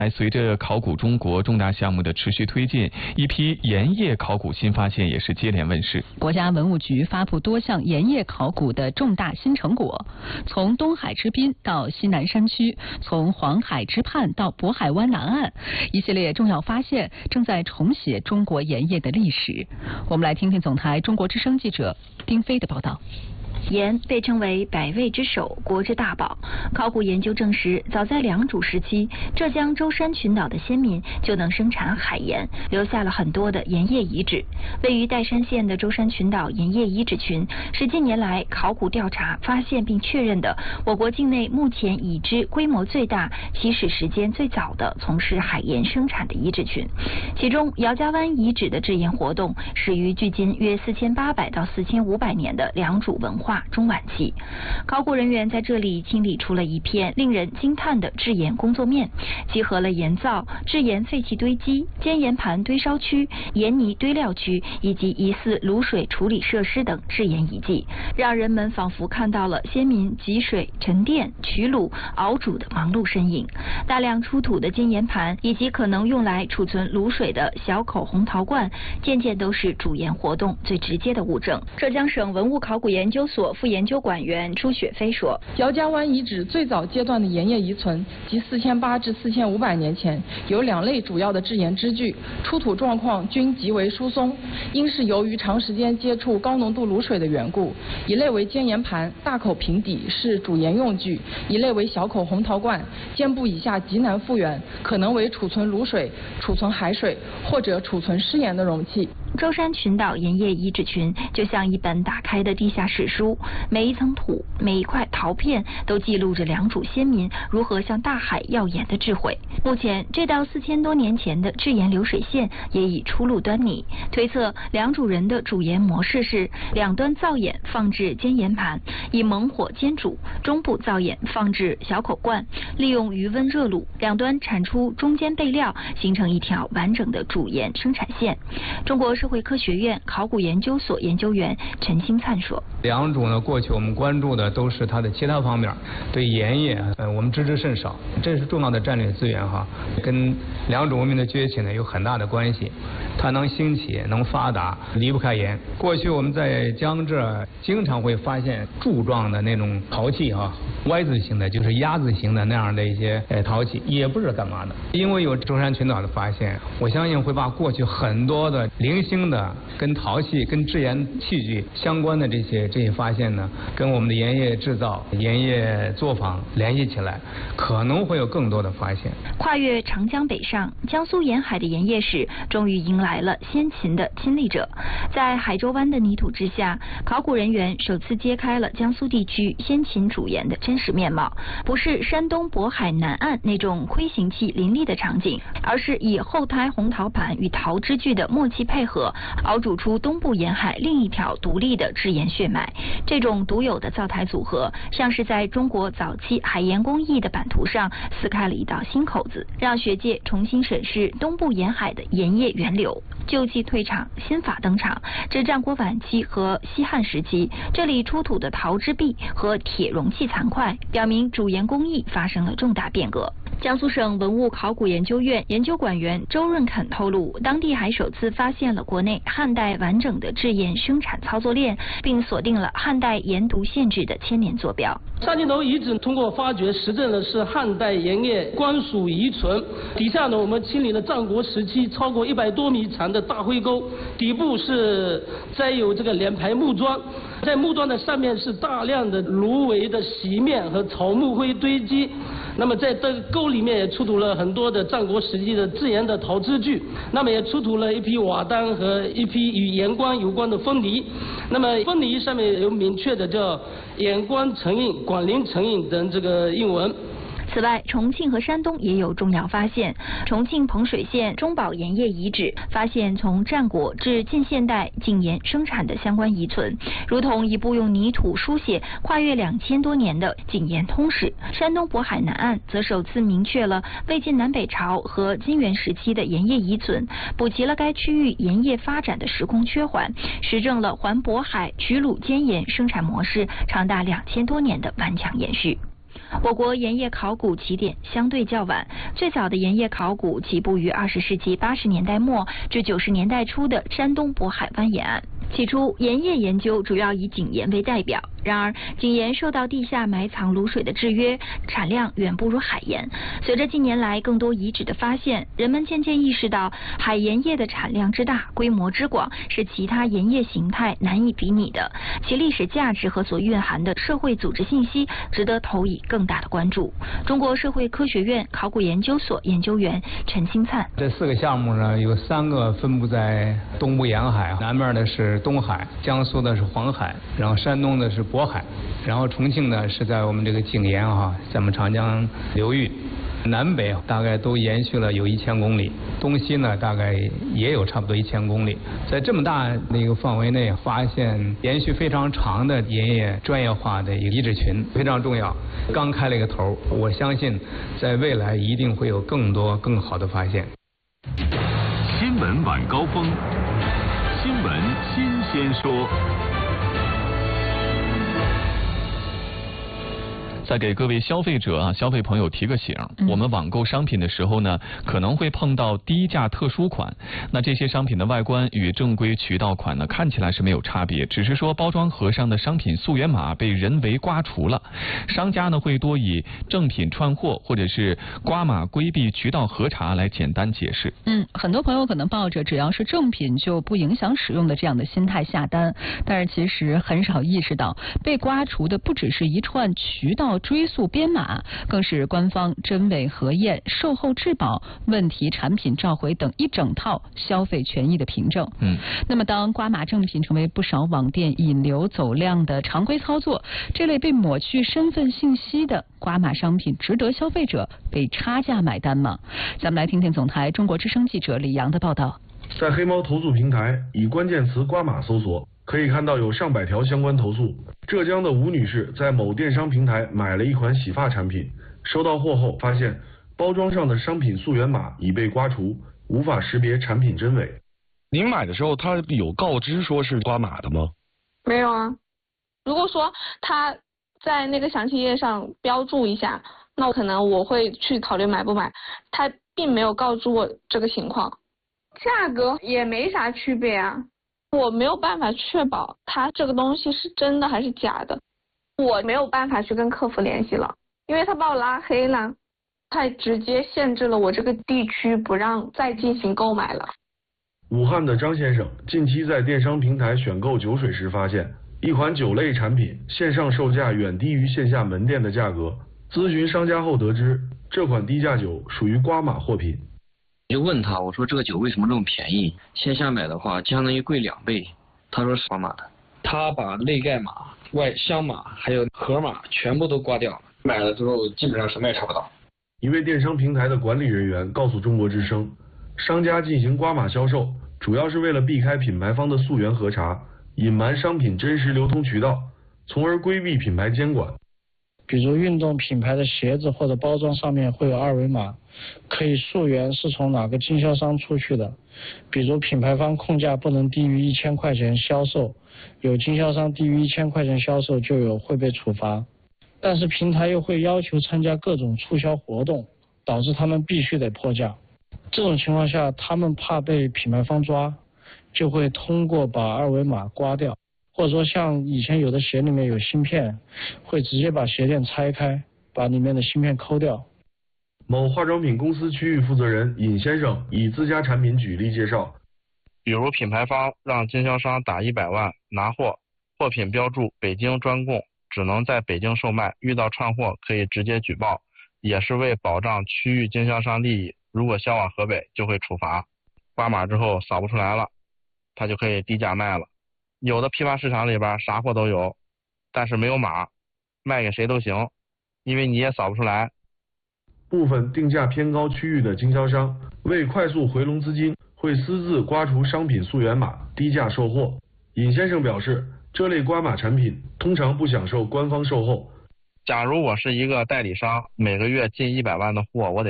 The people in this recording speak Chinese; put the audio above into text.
随着考古中国重大项目的持续推进，一批盐业考古新发现也是接连问世。 国家文物局发布多项盐业考古的重大新成果，从东海之滨到西南山区，从黄海之畔到渤海湾南岸，一系列重要发现正在重写中国盐业的历史。我们来听听总台中国之声记者丁飞的报道。 盐被称为百味之首、国之大宝。考古研究证实，早在良渚时期，浙江舟山群岛的先民就能生产海盐，留下了很多的盐业遗址。位于岱山县的舟山群岛盐业遗址群，是近年来考古调查发现并确认的我国境内目前已知规模最大、起始时间最早的从事海盐生产的遗址群。其中，姚家湾遗址的制盐活动始于距今约4800到4500年的良渚文化中晚期。考古人员在这里清理出了一片令人惊叹的制盐工作面，集合了盐灶、制盐废弃堆积、煎盐盘堆烧区、盐泥堆料区以及疑似卤水处理设施等制盐遗迹，让人们仿佛看到了先民汲水、沉淀、取卤、熬煮的忙碌身影。大量出土的煎盐盘以及可能用来储存卤水的小口红陶罐，件件都是煮盐活动最直接的物证。浙江省文物考古研究所副研究馆员朱雪飞说：“ 姚家湾遗址最早阶段的盐业遗存，即4800至4500年前，有2类主要的制盐支具，出土状况均极为疏松，应是由于长时间接触高浓度卤水的缘故。一类为煎盐盘，大口平底，是煮盐用具；一类为小口红陶罐，肩部以下极难复原，可能为储存卤水、储存海水或者储存湿盐的容器。” 舟山群岛盐业遗址群就像一本打开的地下史书，每一层土、每一块陶片都记录着良渚先民如何向大海要盐的智慧。目前，这道4000多年前的制盐流水线也已初露端倪。推测，良渚人的煮盐模式是两端灶眼放置煎盐盘，以猛火煎煮；中部灶眼放置小口罐，利用余温热卤，两端产出中间备料，形成一条完整的煮盐生产线。中国社会科学院考古研究所研究员陈兴灿说：“ 良渚呢，过去我们关注的都是它的其他方面，对盐业我们知之甚少，这是重要的战略资源哈，跟良渚文明的崛起呢有很大的关系。它能兴起、能发达，离不开盐。过去我们在江浙经常会发现柱状的那种陶器哈，Y字形的，就是鸭字形的那样的一些陶器，也不知道干嘛的。因为有舟山群岛的发现，我相信会把过去很多的零星的跟陶器、跟制盐器具相关的这些发现呢，跟我们的盐业制造、盐业作坊联系起来，可能会有更多的发现。” 跨越长江北上，江苏沿海的盐业史终于迎来了先秦的亲历者。在海州湾的泥土之下，考古人员首次揭开了江苏地区先秦煮盐的真实面貌，不是山东渤海南岸那种盔形器林立的场景，而是以后胎红陶盘与陶支具的默契配合，熬煮出东部沿海另一条独立的制盐血脉。这种独有的灶台组合，像是在中国早期海盐工艺的版图上撕开了一道新口子，让学界重新审视东部沿海的盐业源流。旧器退场，新法登场。至战国晚期和西汉时期，这里出土的陶之璧和铁容器残块，表明煮盐工艺发生了重大变革。江苏省文物考古研究院研究馆员周润肯透露，当地还首次发现了国内汉代完整的制盐生产操作链，并锁定了汉代盐渎县制的千年坐标。 沙金头遗址通过发掘实证的是汉代盐业官署遗存，底下呢我们清理了战国时期超过100多米长的大灰沟，底部是栽有这个连排木桩，在木桩的上面是大量的芦苇的席面和草木灰堆积。那么在这个沟里面也出土了很多的战国时期的制盐的陶支具，那么也出土了一批瓦当和一批与盐官有关的封泥。那么封泥上面有明确的叫盐官成印、广陵成印等这个印文。 此外，重庆和山东也有重要发现。重庆彭水县中宝盐业遗址发现从战国至近现代井盐生产的相关遗存，如同一部用泥土书写跨越2000多年的井盐通史。山东渤海南岸则首次明确了魏晋南北朝和金元时期的盐业遗存，补齐了该区域盐业发展的时空缺环，实证了环渤海取卤煎盐生产模式长达2000多年的顽强延续。 我国盐业考古起点相对较晚，最早的盐业考古起步于20世纪80年代末至90年代初的山东渤海湾沿岸。起初，盐业研究主要以井盐为代表，然而井盐受到地下埋藏卤水的制约，产量远不如海盐。随着近年来更多遗址的发现，人们渐渐意识到海盐业的产量之大、规模之广是其他盐业形态难以比拟的，其历史价值和所蕴含的社会组织信息值得投以更大的关注。中国社会科学院考古研究所研究员陈清灿： 这4个项目呢，有3个分布在东部沿海，南面的是东海，江苏的是黄海，然后山东的是渤海，然后重庆呢是在我们这个井沿在我们长江流域。南北大概都延续了有1000公里，东西呢大概也有差不多1000公里。在这么大的一个范围内发现延续非常长的盐业专业化的一个遗址群，非常重要。刚开了一个头，我相信在未来一定会有更多更好的发现。 新闻晚高峰，新闻新鲜说。 再给各位消费者消费朋友提个醒，我们网购商品的时候呢，可能会碰到低价特殊款。那这些商品的外观与正规渠道款呢，看起来是没有差别，只是说包装盒上的商品溯源码被人为刮除了。商家呢会多以正品串货或者是刮码规避渠道核查来简单解释。 很多朋友可能抱着只要是正品就不影响使用的这样的心态下单，但是其实很少意识到被刮除的不只是一串渠道追溯编码，更是官方真伪核验、售后质保、问题产品召回等一整套消费权益的凭证。那么当刮码正品成为不少网店引流走量的常规操作，这类被抹去身份信息的刮码商品值得消费者被差价买单吗？咱们来听听总台中国之声记者李阳的报道。 在黑猫投诉平台以关键词刮码搜索，可以看到有上百条相关投诉。浙江的吴女士在某电商平台买了一款洗发产品，收到货后发现包装上的商品溯源码已被刮除，无法识别产品真伪。 您买的时候他有告知说是刮码的吗？ 没有啊。如果说他在那个详情页上标注一下，那可能我会去考虑买不买。他并没有告诉我这个情况，价格也没啥区别啊。我没有办法确保它这个东西是真的还是假的，我没有办法去跟客服联系了，因为他把我拉黑了，他直接限制了我这个地区不让再进行购买了。 武汉的张先生近期在电商平台选购酒水时发现，一款酒类产品线上售价远低于线下门店的价格，咨询商家后得知，这款低价酒属于刮码货品。 就问他，我说这个酒为什么这么便宜？线下买的话相当于贵2倍。他说是刮码的。他把内盖码、外箱码还有盒码全部都刮掉了，买了之后基本上什么也查不到。 一位电商平台的管理人员告诉中国之声，商家进行刮码销售，主要是为了避开品牌方的溯源核查，隐瞒商品真实流通渠道，从而规避品牌监管。 比如运动品牌的鞋子或者包装上面会有2维码，可以溯源是从哪个经销商出去的。比如品牌方控价不能低于1000块钱销售，有经销商低于1000块钱销售就会被处罚。但是平台又会要求参加各种促销活动，导致他们必须得破价。这种情况下，他们怕被品牌方抓，就会通过把2维码刮掉。或者说像以前有的鞋里面有芯片，会直接把鞋垫拆开，把里面的芯片抠掉。 某化妆品公司区域负责人尹先生以自家产品举例介绍， 比如品牌方让经销商打100万拿货，货品标注北京专供，只能在北京售卖，遇到串货可以直接举报，也是为保障区域经销商利益，如果销往河北就会处罚。刮码之后扫不出来了，他就可以低价卖了。有的批发市场里边啥货都有，但是没有码，卖给谁都行，因为你也扫不出来。 部分定价偏高区域的经销商为快速回笼资金，会私自刮除商品溯源码，低价售货。尹先生表示，这类刮码产品通常不享受官方售后。 假如我是一个代理商，每个月进100万的货，我得